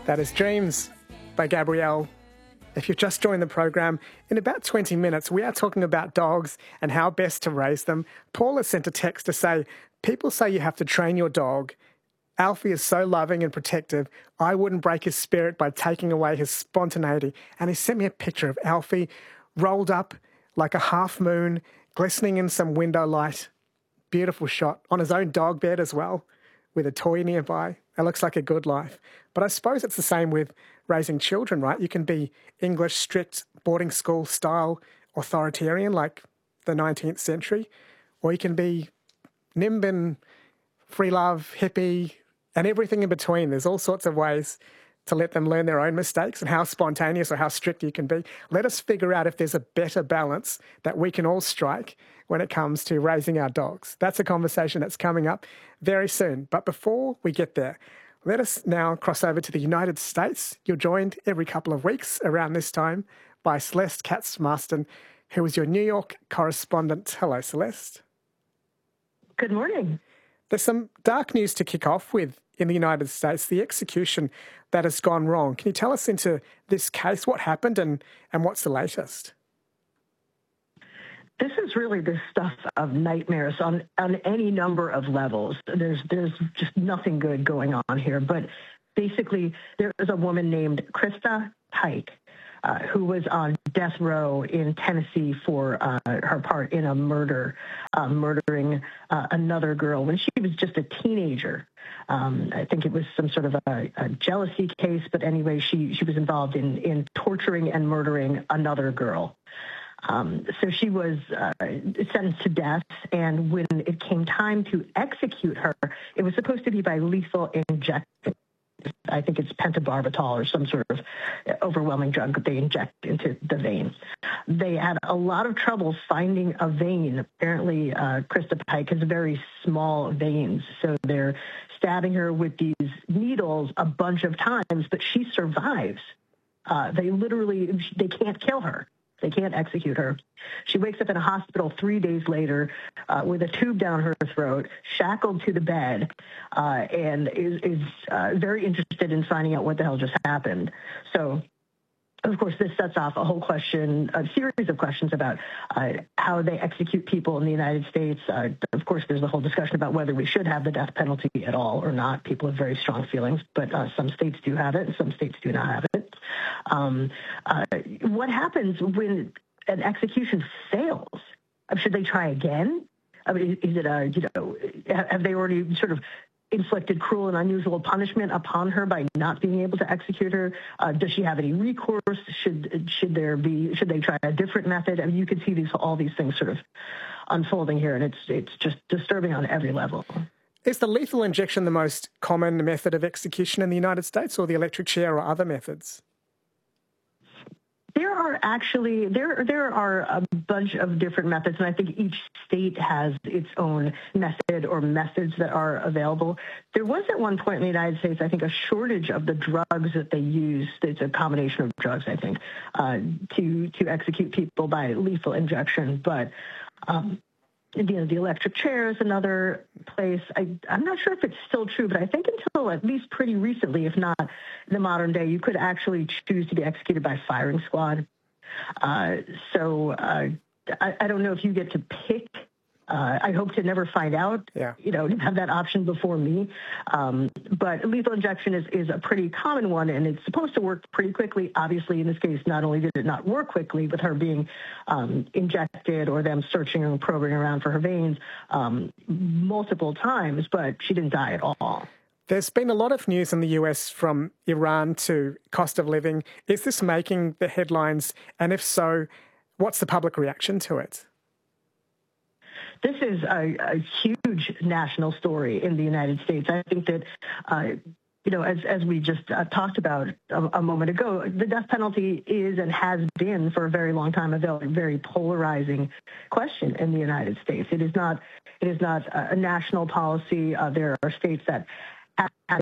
That is Dreams by Gabrielle. If you've just joined the program, in about 20 minutes, we are talking about dogs and how best to raise them. Paul has sent a text to say, people say you have to train your dog. Alfie is so loving and protective. I wouldn't break his spirit by taking away his spontaneity. And he sent me a picture of Alfie rolled up like a half moon, glistening in some window light. Beautiful shot on his own dog bed as well, with a toy nearby. It looks like a good life. But I suppose it's the same with raising children, right? You can be English, strict, boarding school style, authoritarian like the 19th century, or you can be Nimbin, free love, hippie, and everything in between. There's all sorts of ways to let them learn their own mistakes and how spontaneous or how strict you can be. Let us figure out if there's a better balance that we can all strike when it comes to raising our dogs. That's a conversation that's coming up very soon. But before we get there, let us now cross over to the United States. You're joined every couple of weeks around this time by Celeste Katz-Marston, who is your New York correspondent. Hello, Celeste. Good morning. There's some dark news to kick off with in the United States, the execution that has gone wrong. Can you tell us into this case, what happened and what's the latest? This is really the stuff of nightmares on any number of levels. There's just nothing good going on here. But basically, there was a woman named Krista Pike who was on death row in Tennessee for her part in a murdering another girl when she was just a teenager. I think it was some sort of a jealousy case, but anyway, she was involved in torturing and murdering another girl. So she was sentenced to death, and when it came time to execute her, it was supposed to be by lethal injection. I think it's pentobarbital or some sort of overwhelming drug that they inject into the vein. They had a lot of trouble finding a vein. Apparently, Krista Pike has very small veins, so they're stabbing her with these needles a bunch of times, but she survives. They can't kill her. They can't execute her. She wakes up in a hospital 3 days later with a tube down her throat, shackled to the bed, and is very interested in finding out what the hell just happened. So, of course, this sets off a series of questions about how they execute people in the United States. Of course, there's a whole discussion about whether we should have the death penalty at all or not. People have very strong feelings, but some states do have it and some states do not have it. What happens when an execution fails? Should they try again? I mean, is it have they already sort of inflicted cruel and unusual punishment upon her by not being able to execute her? Does she have any recourse? Should they try a different method? I mean, you can see all these things sort of unfolding here, and it's just disturbing on every level. Is the lethal injection the most common method of execution in the United States, or the electric chair or other methods? There are a bunch of different methods, and I think each state has its own method or methods that are available. There was at one point in the United States, I think, a shortage of the drugs that they use. It's a combination of drugs, I think, to execute people by lethal injection. But the electric chair is another place. I'm not sure if it's still true, but I think until at least pretty recently, if not the modern day, you could actually choose to be executed by firing squad. So I don't know if you get to pick. I hope to never find out, to have that option before me. But lethal injection is a pretty common one, and it's supposed to work pretty quickly. Obviously, in this case, not only did it not work quickly with her being injected or them searching and probing around for her veins multiple times, but she didn't die at all. There's been a lot of news in the US from Iran to cost of living. Is this making the headlines? And if so, what's the public reaction to it? This is a huge national story in the United States. I think that, as we just talked about a moment ago, the death penalty is and has been for a very long time a very, very polarizing question in the United States. It is not a national policy. There are states that have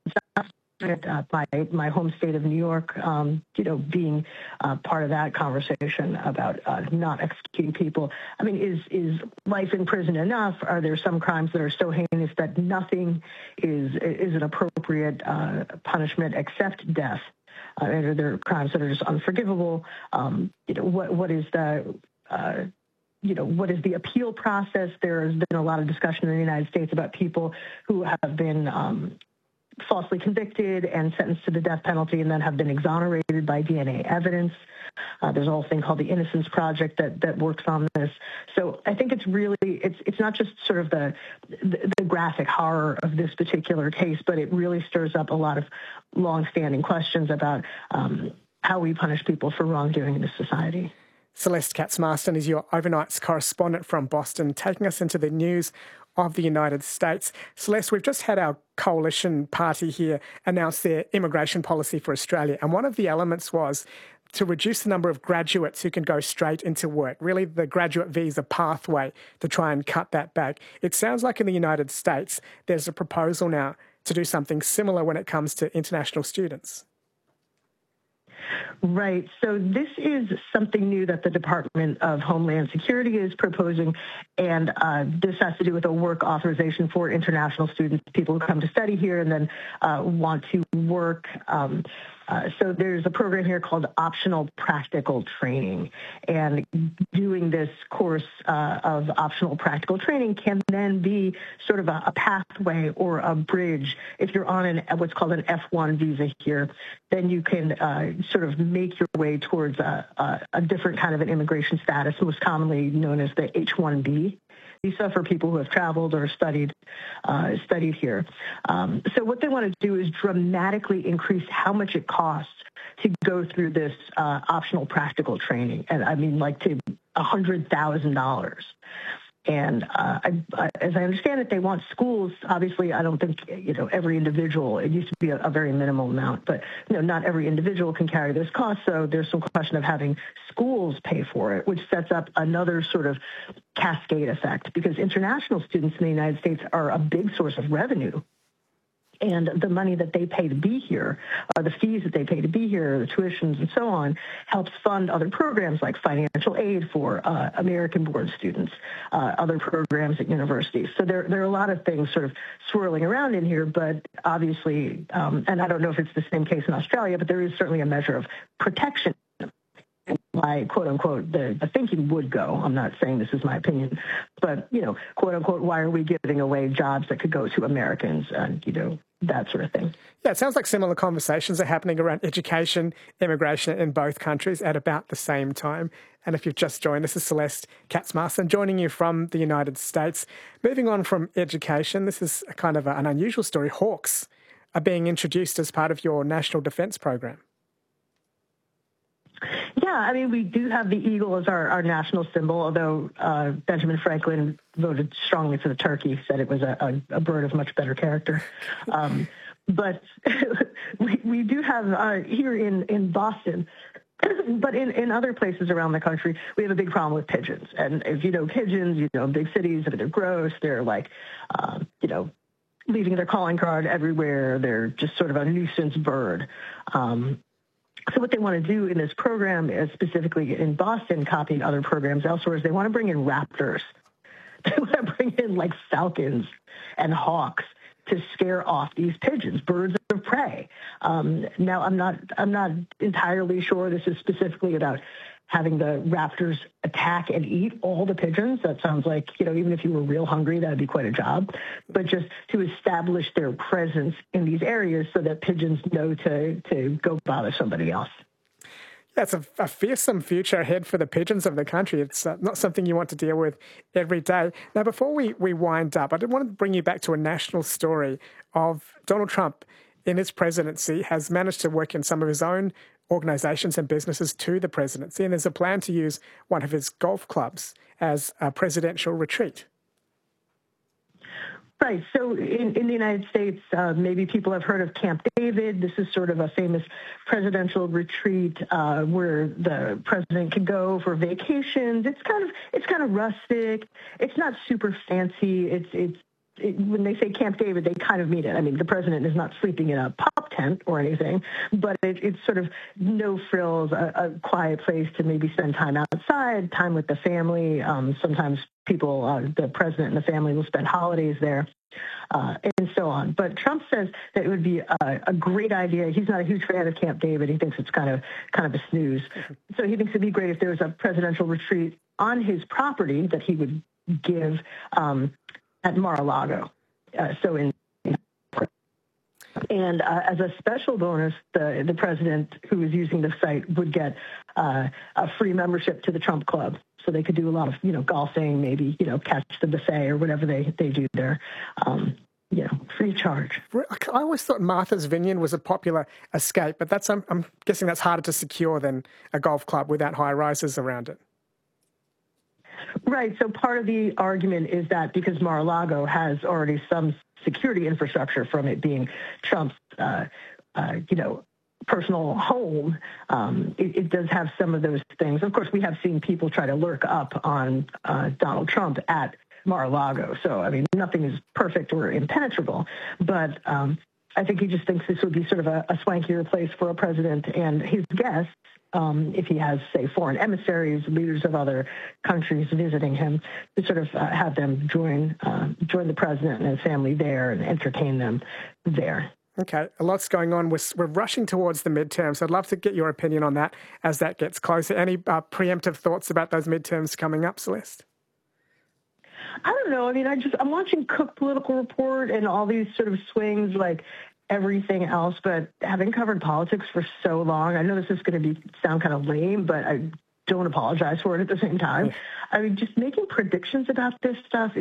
my home state of New York, being part of that conversation about not executing people. I mean, is life in prison enough? Are there some crimes that are so heinous insist that nothing is an appropriate punishment except death. There are crimes that are just unforgivable. What is the what is the appeal process? There has been a lot of discussion in the United States about people who have been falsely convicted and sentenced to the death penalty and then have been exonerated by DNA evidence. There's a whole thing called the Innocence Project that works on this. So I think it's really, it's not just sort of the graphic horror of this particular case, but it really stirs up a lot of longstanding questions about how we punish people for wrongdoing in this society. Celeste Katz-Marston is your overnights correspondent from Boston, taking us into the news of the United States. Celeste, we've just had our coalition party here announce their immigration policy for Australia, and one of the elements was to reduce the number of graduates who can go straight into work, really the graduate visa pathway, to try and cut that back. It sounds like in the United States there's a proposal now to do something similar when it comes to international students. Right. So this is something new that the Department of Homeland Security is proposing, and this has to do with a work authorization for international students, people who come to study here and then want to work. So there's a program here called Optional Practical Training, and doing this course of optional practical training can then be sort of a pathway or a bridge. If you're on what's called an F1 visa here, then you can sort of make your way towards a different kind of an immigration status, most commonly known as the H-1B visa for people who have traveled or studied here. So what they want to do is dramatically increase how much it costs to go through this optional practical training, and I mean like to $100,000. And as I understand it, they want schools. Obviously, I don't think every individual. It used to be a very minimal amount, but not every individual can carry this cost. So there's some question of having schools pay for it, which sets up another sort of cascade effect, because international students in the United States are a big source of revenue. And the money that they pay to be here, the fees that they pay to be here, the tuitions and so on, helps fund other programs like financial aid for American-born students, other programs at universities. So there are a lot of things sort of swirling around in here, but obviously, and I don't know if it's the same case in Australia, but there is certainly a measure of protection. My quote unquote, the thinking would go. I'm not saying this is my opinion, but quote unquote, why are we giving away jobs that could go to Americans and that sort of thing? Yeah, it sounds like similar conversations are happening around education, immigration in both countries at about the same time. And if you've just joined, this is Celeste Katz-Marston joining you from the United States. Moving on from education, this is a kind of an unusual story. Hawks are being introduced as part of your national defence program. Yeah, I mean, we do have the eagle as our national symbol, although Benjamin Franklin voted strongly for the turkey, said it was a bird of much better character. But we do have here in Boston, but in other places around the country, we have a big problem with pigeons. And if you know pigeons, big cities, they're gross, they're like, leaving their calling card everywhere. They're just sort of a nuisance bird. So what they want to do in this program, is specifically in Boston, copying other programs elsewhere, is they want to bring in raptors. They want to bring in like falcons and hawks to scare off these pigeons, birds of prey. Now, I'm not entirely sure this is specifically about having the raptors attack and eat all the pigeons. That sounds like, even if you were real hungry, that would be quite a job. But just to establish their presence in these areas so that pigeons know to go bother somebody else. Yeah, it's a fearsome future ahead for the pigeons of the country. It's not something you want to deal with every day. Now, before we wind up, I did want to bring you back to a national story of Donald Trump in his presidency has managed to work in some of his own organisations and businesses to the presidency, and there's a plan to use one of his golf clubs as a presidential retreat. Right. So in the United States, maybe people have heard of Camp David. This is sort of a famous presidential retreat where the president can go for vacations. It's kind of rustic. It's not super fancy. When they say Camp David, they kind of mean it. I mean, the president is not sleeping in a pop tent or anything, but it's sort of no frills, a quiet place to maybe spend time outside, time with the family. Sometimes the president and the family will spend holidays there. and so on. But Trump says that it would be a great idea. He's not a huge fan of Camp David. He thinks it's kind of a snooze. So he thinks it'd be great if there was a presidential retreat on his property that he would give at Mar-a-Lago. And as a special bonus, the president who is using the site would get a free membership to the Trump Club. So they could do a lot of, golfing, maybe, catch the buffet or whatever they do there, free of charge. I always thought Martha's Vineyard was a popular escape, but I'm guessing that's harder to secure than a golf club without high rises around it. Right. So part of the argument is that because Mar-a-Lago has already some security infrastructure from it being Trump's, personal home, it does have some of those things. Of course, we have seen people try to lurk up on Donald Trump at Mar-a-Lago. So, nothing is perfect or impenetrable. But I think he just thinks this would be sort of a swankier place for a president and his guests, if he has, say, foreign emissaries, leaders of other countries visiting him, to sort of have them join the president and his family there and entertain them there. Okay, a lot's going on. We're rushing towards the midterms. I'd love to get your opinion on that as that gets closer. Any preemptive thoughts about those midterms coming up, Celeste? I don't know. I'm watching Cook Political Report and all these sort of swings like everything else, but having covered politics for so long, I know this is going to sound kind of lame, but I don't apologize for it at the same time. Just making predictions about this stuff